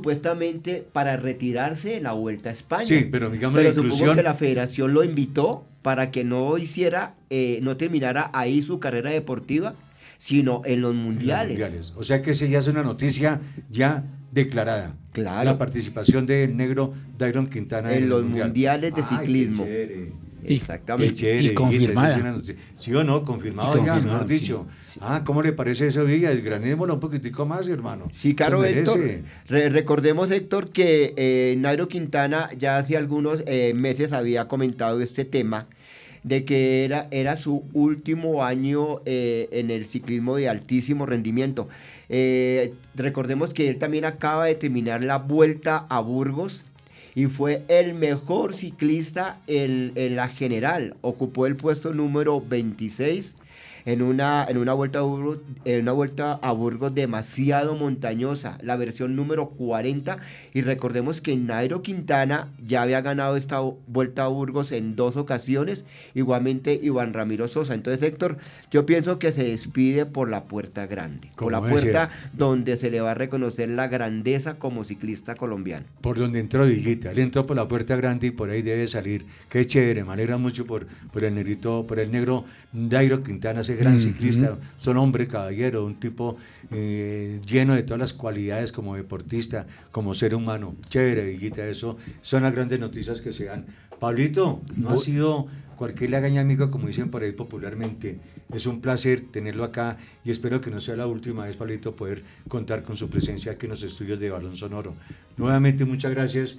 supuestamente para retirarse de la Vuelta a España. Sí, pero digamos Pero la supongo inclusión. que la federación lo invitó para que no no terminara ahí su carrera deportiva, sino en los En los mundiales. mundiales. O sea que esa ya es una noticia ya declarada. Claro. La participación del negro Dairon Quintana En los mundial. mundiales de Ay, ciclismo. qué chévere. Y Exactamente. Qué chévere, y confirmada. esa es una noticia. ¿Sí o no? Confirmado Y ya, confirmado, mejor dicho. sí. ¿Cómo le parece eso, Villa? Desgranémoslo un poquitico más, hermano. Sí, claro, Se Héctor. merece. Recordemos, Héctor, que Nairo Quintana ya hace algunos meses había comentado este tema de que era su último año en el ciclismo de altísimo rendimiento. Recordemos que él también acaba de terminar la Vuelta a Burgos y fue el mejor ciclista en la general. Ocupó el puesto número 26 en una vuelta a Burgos demasiado montañosa, la versión número 40, y recordemos que Nairo Quintana ya había ganado esta vuelta a Burgos en 2 ocasiones, igualmente Iván Ramiro Sosa. Entonces, Héctor, yo pienso que se despide por la puerta grande, por la puerta donde se le va a reconocer la grandeza como ciclista colombiano. Por donde entró Villita, él entró por la puerta grande y por ahí debe salir. Qué chévere, me alegra mucho por el negrito, por el negro Nairo Quintana, ese gran ciclista, son hombre caballero, un tipo lleno de todas las cualidades como deportista, como ser humano. Chévere, Villita, eso son las grandes noticias que se dan. Pablito, no ha sido cualquier lagaña amigo, como dicen por ahí popularmente. Es un placer tenerlo acá y espero que no sea la última vez, Pablito, poder contar con su presencia aquí en los estudios de Balón Sonoro. Nuevamente, muchas gracias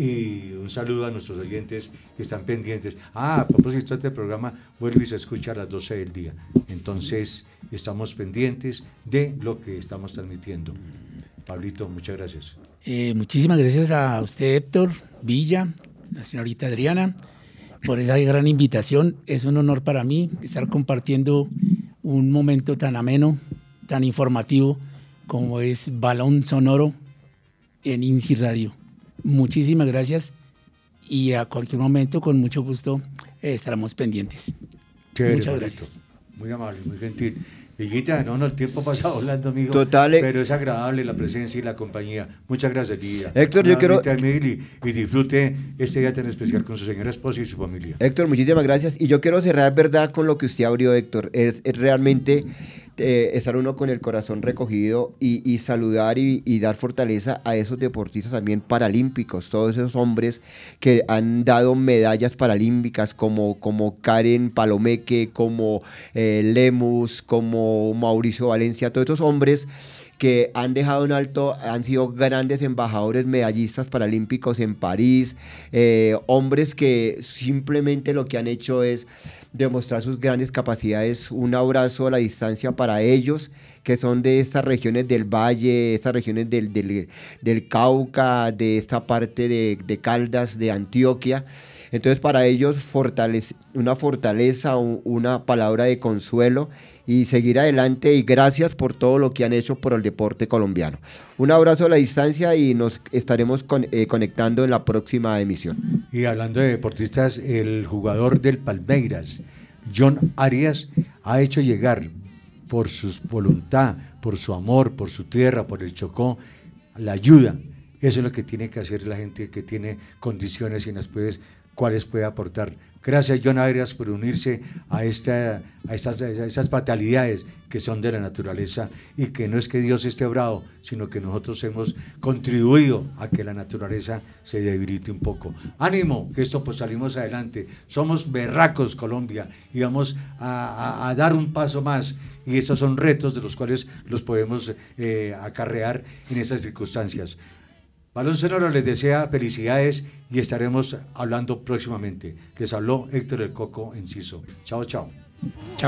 y un saludo a nuestros oyentes que están pendientes. A propósito, este programa vuelve y se escucha a las 12 del día. Entonces, estamos pendientes de lo que estamos transmitiendo. Pablito, muchas gracias. Muchísimas gracias a usted, Héctor, Villa, la señorita Adriana, por esa gran invitación. Es un honor para mí estar compartiendo un momento tan ameno, tan informativo como es Balón Sonoro en INSI Radio. Muchísimas gracias y a cualquier momento, con mucho gusto, estaremos pendientes. Chévere, Muchas Pablito. gracias. Muy amable, muy gentil. Villita, no, el tiempo ha pasado hablando, amigo. Total, pero es agradable la presencia y la compañía. Muchas gracias, Villa. Héctor, yo quiero... Y disfrute este día tan especial con su señora esposa y su familia. Héctor, muchísimas gracias. Y yo quiero cerrar, verdad, con lo que usted abrió, Héctor. Es realmente estar uno con el corazón recogido y saludar y dar fortaleza a esos deportistas también paralímpicos, todos esos hombres que han dado medallas paralímpicas como Karen Palomeque, como Lemus, como Mauricio Valencia, todos esos hombres que han dejado en alto, han sido grandes embajadores medallistas paralímpicos en París, hombres que simplemente lo que han hecho es demostrar sus grandes capacidades. Un abrazo a la distancia para ellos, que son de estas regiones del Valle, estas regiones del Cauca, de esta parte de Caldas, de Antioquia. Entonces, para ellos una fortaleza, una palabra de consuelo y seguir adelante, y gracias por todo lo que han hecho por el deporte colombiano. Un abrazo a la distancia y nos estaremos conectando en la próxima emisión. Y hablando de deportistas, el jugador del Palmeiras, John Arias, ha hecho llegar por su voluntad, por su amor, por su tierra, por el Chocó, la ayuda. Eso es lo que tiene que hacer la gente que tiene condiciones y cuáles puede aportar. Gracias, John Arias, por unirse a esas fatalidades que son de la naturaleza, y que no es que Dios esté bravo, sino que nosotros hemos contribuido a que la naturaleza se debilite un poco. ¡Ánimo! Que esto pues salimos adelante. Somos berracos, Colombia, y vamos a dar un paso más, y esos son retos de los cuales los podemos acarrear en esas circunstancias. Balón Sonoro les desea felicidades y estaremos hablando próximamente. Les habló Héctor El Coco Enciso. Chao, chao. Chao.